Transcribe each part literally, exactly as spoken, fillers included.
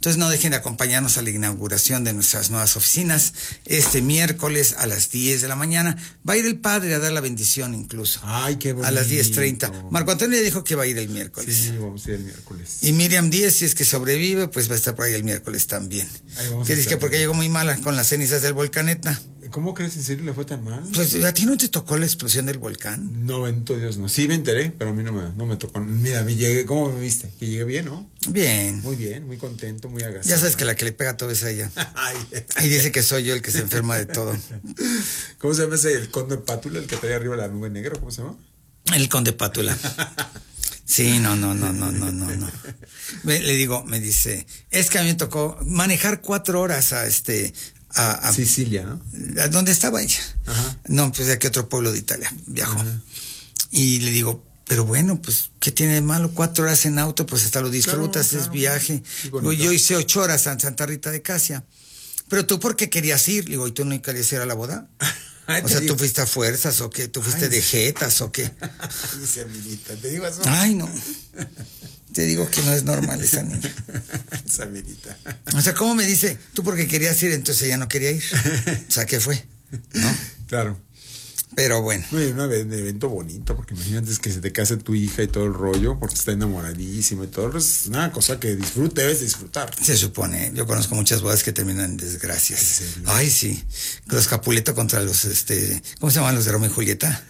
Entonces no dejen de acompañarnos a la inauguración de nuestras nuevas oficinas este miércoles a las diez de la mañana. Va a ir el padre a dar la bendición incluso. Ay, qué bonito. A las diez treinta. Marco Antonio ya dijo que va a ir el miércoles. Sí, vamos a ir el miércoles. Y Miriam Díez, si es que sobrevive, pues va a estar por ahí el miércoles también. Que dice que porque llegó muy mala con las cenizas del volcán Etna. ¿Cómo crees? ¿En serio le fue tan mal? Pues a ti no te tocó la explosión del volcán. No, bendito Dios, no. Sí me enteré, pero a mí no me, no me tocó. Mira, me llegué, ¿cómo me viste? Que llegué bien, ¿no? Bien. Muy bien, muy contento, muy agradecido. Ya sabes que la que le pega todo es a ella. Y dice que soy yo el que se enferma de todo. ¿Cómo se llama ese? El conde Pátula, el que trae arriba la nube negra, ¿cómo se llama? El conde Pátula. Sí, no, no, no, no, no, no, no. Me, le digo, me dice, es que a mí me tocó manejar cuatro horas a este... A, a Sicilia, ¿no? ¿A dónde estaba ella? Ajá. No, pues de aquí a otro pueblo de Italia viajó. Ajá. Y le digo, pero bueno, pues, ¿qué tiene de malo? Cuatro horas en auto, pues hasta lo disfrutas, claro, claro, es viaje. Digo, yo hice ocho horas en Santa Rita de Casia. Pero tú, ¿por qué querías ir? Le digo, ¿y tú no querías ir a la boda? Ay, o sea, digo, ¿tú fuiste a fuerzas o qué? ¿Tú fuiste Ay, de jetas o qué? Dice Mirita, ¿te digo eso? Ay, no. Te digo que no es normal esa niña. Esa Mirita. O sea, ¿cómo me dice? Tú porque querías ir, entonces ella no quería ir. O sea, ¿qué fue? ¿No? Claro. Pero bueno. No, y un evento bonito, porque imagínate que se te case tu hija y todo el rollo, porque está enamoradísima y todo. Es una cosa que disfrute, debes disfrutar. Se supone. Yo conozco muchas bodas que terminan en desgracias. Ay, sí. Los Capuleto contra los, este... ¿Cómo se llaman los de Romeo y Julieta?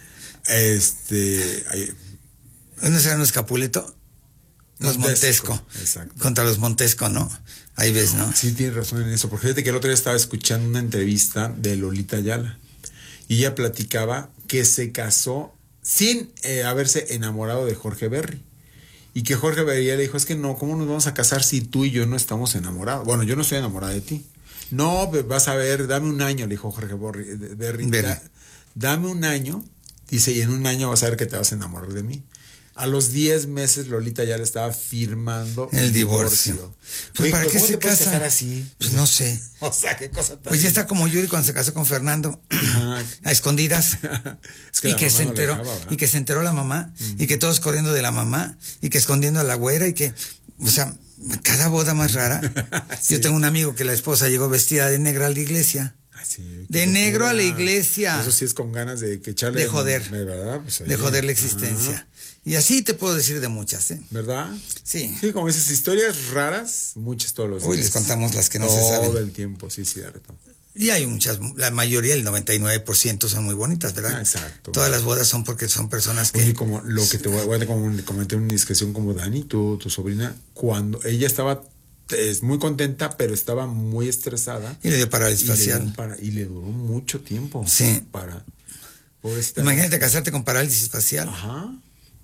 Este... Hay... ¿No serán los Capuleto? Los Montesco. Montesco. Exacto. Contra los Montesco, ¿no? Ahí ves, ¿no? Sí, tienes razón en eso. Porque fíjate que el otro día estaba escuchando una entrevista de Lolita Ayala. Y ella platicaba que se casó sin eh, haberse enamorado de Jorge Berry. Y que Jorge Berry le dijo, es que no, ¿cómo nos vamos a casar si tú y yo no estamos enamorados? Bueno, yo no estoy enamorada de ti. No, vas a ver, dame un año, le dijo Jorge Berry. Berry da, dame un año, dice, y en un año vas a ver que te vas a enamorar de mí. A los diez meses Lolita ya le estaba firmando el, el divorcio. divorcio. Pues, ¿para qué se casa? Así? Pues no sé. O sea, qué cosa tan... Pues ya está como Yuri cuando se casó con Fernando. Ajá. A escondidas. Es que y que se enteró, no dejaba, y que se enteró la mamá, uh-huh. Y que todos corriendo de la mamá, y que escondiendo a la güera, y que, o sea, cada boda más rara. Sí. Yo tengo un amigo que la esposa llegó vestida de negra a la iglesia. Sí, de negro a la iglesia. Eso sí es con ganas de que echarle de joder, de, ¿verdad? Pues de joder la existencia. Ajá. Y así te puedo decir de muchas, ¿eh? ¿Verdad? Sí. Sí, como esas historias raras, muchas todos los días. Hoy les contamos las que no todo se saben. Todo el tiempo, sí, cierto. Y hay muchas, la mayoría, el noventa y nueve por ciento son muy bonitas, ¿verdad? Ah, exacto. Todas las bodas son porque son personas que... Oye, como lo que te voy a, voy a comentar una indiscreción como Dani, tu, tu sobrina, cuando ella estaba... es muy contenta, pero estaba muy estresada. Y le dio parálisis facial. Y le, para, y le duró mucho tiempo. Sí. Para, Imagínate casarte con parálisis facial. Ajá.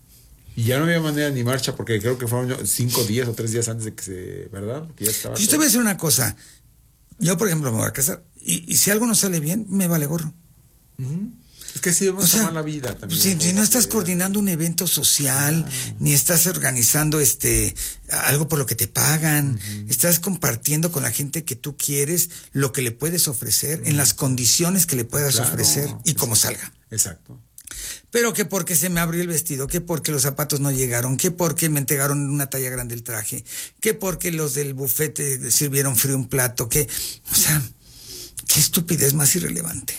Y ya no había manera ni marcha, porque creo que fueron cinco días o tres días antes de que se... ¿Verdad? Que ya estaba... Yo te voy a decir una cosa. Yo, por ejemplo, me voy a casar. Y, y si algo no sale bien, me vale gorro. Uh-huh. Es que sí debemos o sea, tomar la vida también. Si, si no estás coordinando un evento social, ah, ni estás organizando este algo por lo que te pagan, uh-huh. Estás compartiendo con la gente que tú quieres lo que le puedes ofrecer, uh-huh. En las condiciones que le puedas claro. ofrecer y como salga. Exacto. Pero que porque se me abrió el vestido, que porque los zapatos no llegaron, que porque me entregaron una talla grande el traje, que porque los del bufete sirvieron frío un plato, que, o sea, qué estupidez más irrelevante.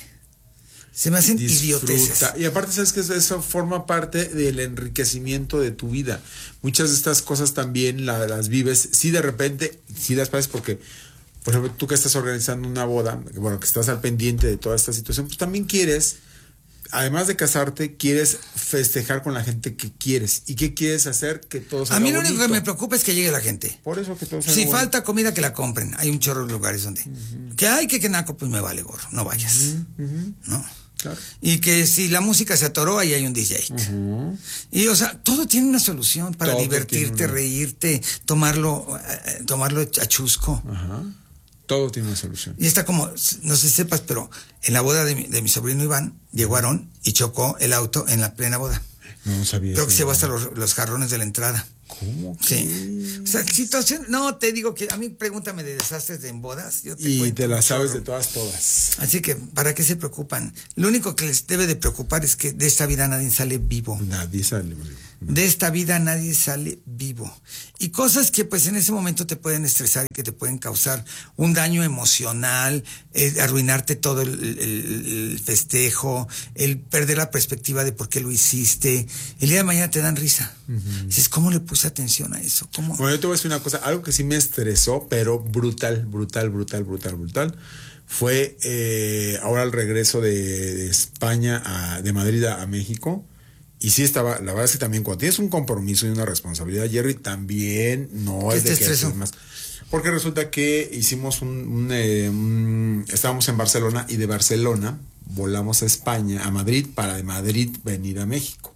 Se me hacen Disfruta. idioteces. Y aparte, sabes que eso forma parte del enriquecimiento de tu vida. Muchas de estas cosas también la, las vives, sí de repente, sí las pasas porque, por ejemplo, tú que estás organizando una boda, bueno, que estás al pendiente de toda esta situación, pues también quieres, además de casarte, quieres festejar con la gente que quieres. ¿Y qué quieres hacer? Que todo sea A mí lo bonito. único que me preocupa es que llegue la gente. Por eso que todo sea Si bonito. falta comida, que la compren. Hay un chorro de lugares donde... Uh-huh. Que hay que que naco, pues me vale gorro. No vayas. Uh-huh. Uh-huh. No. Claro. Y que si la música se atoró, ahí hay un D J. Uh-huh. Y o sea, todo tiene una solución para todo divertirte, una... reírte, tomarlo, eh, tomarlo a chusco. Uh-huh. Todo tiene una solución. Y está como, no sé si sepas, pero en la boda de mi, de mi sobrino Iván, llegó Aarón y chocó el auto en la plena boda. No sabía. Creo que se llevó hasta los, los jarrones de la entrada. ¿Cómo? Sí. O sea, situación. No, te digo que a mí pregúntame de desastres de en bodas. Yo te y te las sabes de todas, todas. Así que, ¿para qué se preocupan? Lo único que les debe de preocupar es que de esta vida nadie sale vivo. Nadie sale vivo. De esta vida nadie sale vivo. Y cosas que pues en ese momento te pueden estresar y que te pueden causar un daño emocional, eh, arruinarte todo el, el, el festejo, el perder la perspectiva de por qué lo hiciste. El día de mañana te dan risa. Uh-huh. Dices, ¿cómo le puse atención a eso? ¿Cómo? Bueno, yo te voy a decir una cosa, algo que sí me estresó, pero brutal, brutal, brutal, brutal, brutal. Fue eh, ahora el regreso de, de España, a, de Madrid a, a México. Y sí estaba, la verdad es que también cuando tienes un compromiso y una responsabilidad, Jerry, también no es de que es más. Porque resulta que hicimos un, un, eh, un, estábamos en Barcelona y de Barcelona volamos a España, a Madrid, para de Madrid venir a México.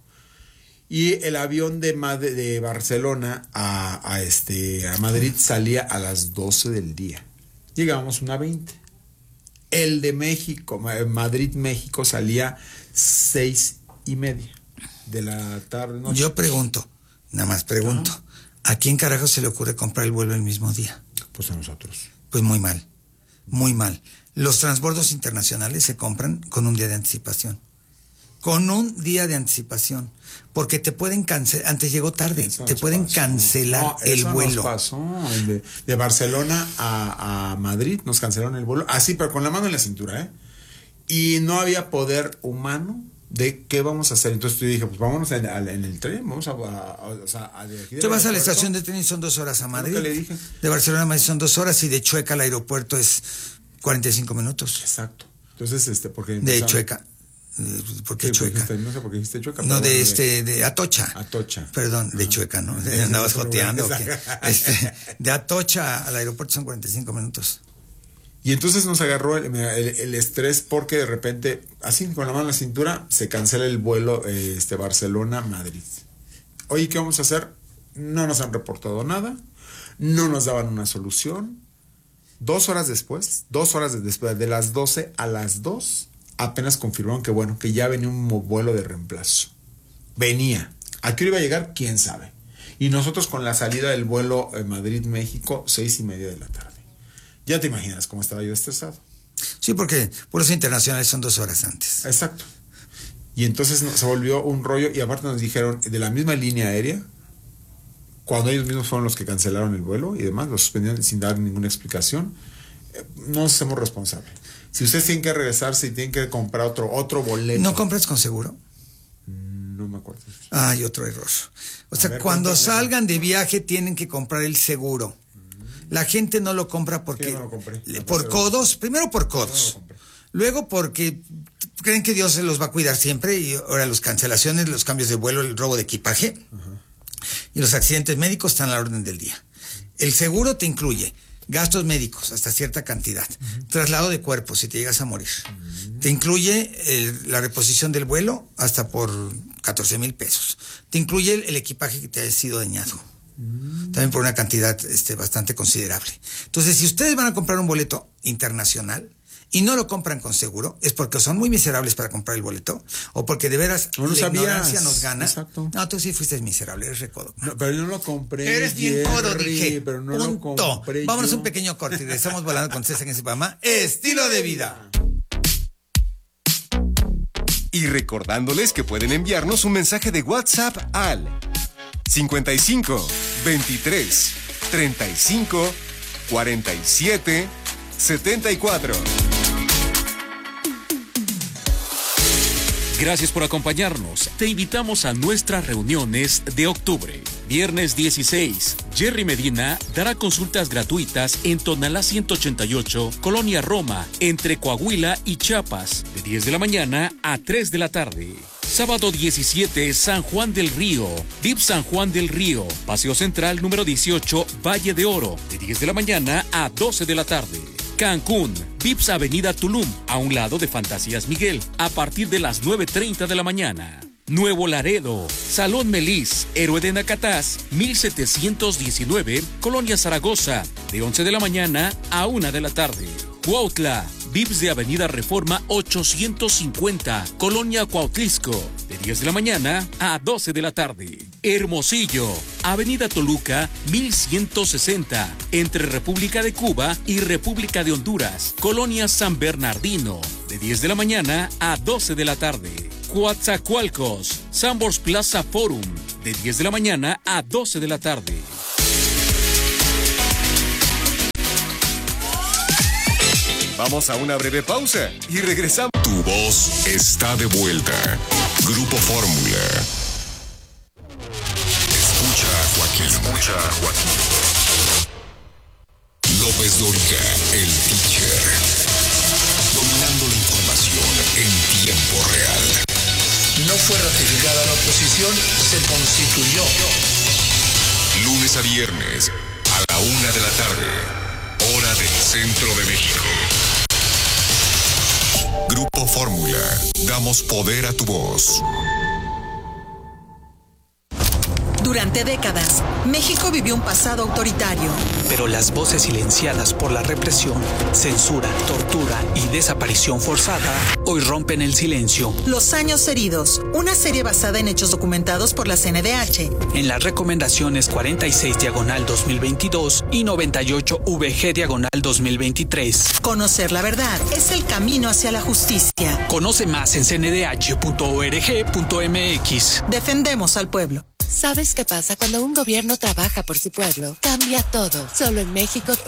Y el avión de, Mad- de Barcelona a, a, este, a Madrid salía a las doce del día. Llegábamos una veinte. El de México, Madrid-México, salía seis y media de la tarde. Noche. Yo pregunto, nada más pregunto, ah. ¿a quién carajo se le ocurre comprar el vuelo el mismo día? Pues a nosotros. Pues muy mal, muy mal. Los transbordos internacionales se compran con un día de anticipación. Con un día de anticipación. Porque te pueden cancelar, antes llegó tarde, eso te pueden pasó. cancelar no, el eso vuelo. Nos pasó. De, de Barcelona a, a Madrid nos cancelaron el vuelo, así, pero con la mano en la cintura, ¿eh? Y no había poder humano de qué vamos a hacer. Entonces yo dije, pues vámonos en, en el tren, vamos a... a, a, o sea, a de aquí de Te vas a la estación de tren y son dos horas a Madrid. Le dije. De Barcelona a Madrid son dos horas y de Chueca al aeropuerto es cuarenta y cinco minutos. Exacto. Entonces, este, porque... De Chueca. ¿Por qué Chueca? Dijiste, no sé por qué dijiste Chueca. No, de, de este, de Atocha. Atocha. Perdón, de Chueca, ¿no? De, andabas joteando. Este, de Atocha al aeropuerto son cuarenta y cinco minutos. Y entonces nos agarró el, el, el estrés porque de repente, así con la mano en la cintura, se cancela el vuelo este, Barcelona-Madrid. Oye, ¿qué vamos a hacer? No nos han reportado nada, no nos daban una solución. Dos horas después, dos horas después, de las doce a las dos, apenas confirmaron que bueno, que ya venía un vuelo de reemplazo. Venía. ¿A qué hora iba a llegar? ¿Quién sabe? Y nosotros con la salida del vuelo eh, Madrid-México, seis y media de la tarde. Ya te imaginas cómo estaba yo estresado. Sí, porque vuelos internacionales son dos horas antes. Exacto. Y entonces no, se volvió un rollo y aparte nos dijeron de la misma línea aérea, cuando ellos mismos fueron los que cancelaron el vuelo y demás, lo suspendieron sin dar ninguna explicación, eh, no nos hacemos responsables. Si ustedes tienen que regresarse y tienen que comprar otro, otro boleto. ¿No compras con seguro? No me acuerdo. Ay, otro error. O sea, ver, cuando salgan de viaje tienen que comprar el seguro. La gente no lo compra porque no lo compré, no por codos, primero por codos, no luego porque creen que Dios se los va a cuidar siempre y ahora las cancelaciones, los cambios de vuelo, el robo de equipaje uh-huh. y los accidentes médicos están a la orden del día. El seguro te incluye gastos médicos hasta cierta cantidad, uh-huh. traslado de cuerpo si te llegas a morir, uh-huh. te incluye el, la reposición del vuelo hasta por catorce mil pesos, te incluye el, el equipaje que te haya sido dañado. También por una cantidad este, bastante considerable. Entonces, si ustedes van a comprar un boleto internacional y no lo compran con seguro, es porque son muy miserables para comprar el boleto o porque de veras no la sabías. ignorancia nos gana. Exacto. No, tú sí fuiste miserable, eres recodo. No, pero yo no lo compré. Eres bien Jerry, codo, dije. Pero no Punto. Lo compré Vámonos yo. un pequeño corte y regresamos volando con César en ese programa Estilo de Vida. Y recordándoles que pueden enviarnos un mensaje de WhatsApp al cincuenta y cinco, veintitrés, treinta y cinco, cuarenta y siete, setenta y cuatro. Gracias por acompañarnos. Te invitamos a nuestras reuniones de octubre. Viernes dieciséis, Jerry Medina dará consultas gratuitas en Tonalá ciento ochenta y ocho, Colonia Roma, entre Coahuila y Chiapas, de diez de la mañana a tres de la tarde. Sábado diecisiete, San Juan del Río, V I P San Juan del Río, Paseo Central número dieciocho, Valle de Oro, de diez de la mañana a doce de la tarde. Cancún, V I P S Avenida Tulum, a un lado de Fantasías Miguel, a partir de las nueve treinta de la mañana. Nuevo Laredo, Salón Melis, Héroe de Nacatás, mil setecientos diecinueve, Colonia Zaragoza, de once de la mañana a una de la tarde. Cuautla, V I P S de Avenida Reforma ochocientos cincuenta, Colonia Cuautlisco, de diez de la mañana a doce de la tarde. Hermosillo, Avenida Toluca mil ciento sesenta, entre República de Cuba y República de Honduras, Colonia San Bernardino, de diez de la mañana a doce de la tarde. Coatzacoalcos, Sambors Plaza Forum, de diez de la mañana a doce de la tarde. Vamos a una breve pausa y regresamos. Tu voz está de vuelta. Grupo Fórmula. Escucha a Joaquín. Escucha a Joaquín. López Dóriga, el teacher. Dominando la información en tiempo real. No fue ratificada la oposición, se constituyó. Lunes a viernes, a la una de la tarde, hora del centro de México. Grupo Fórmula, damos poder a tu voz. Durante décadas, México vivió un pasado autoritario. Pero las voces silenciadas por la represión, censura, tortura y desaparición forzada hoy rompen el silencio. Los años heridos, una serie basada en hechos documentados por la C N D H. En las recomendaciones cuarenta y seis diagonal dos mil veintidós y noventa y ocho V G diagonal dos mil veintitrés. Conocer la verdad es el camino hacia la justicia. Conoce más en c n d h punto org punto m x. Defendemos al pueblo. ¿Sabes qué pasa cuando un gobierno trabaja por su pueblo? Cambia todo. Solo en México